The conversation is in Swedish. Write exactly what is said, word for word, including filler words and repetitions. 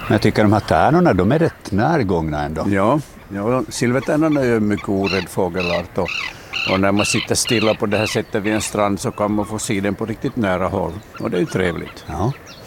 Men jag tycker de här tärnorna, de är rätt närgångna ändå. Ja, ja silvertärnan är ju en mycket orädd fågelart och, och när man sitter stilla på det här sättet vid en strand så kan man få se den på riktigt nära håll och det är ju trevligt. Ja.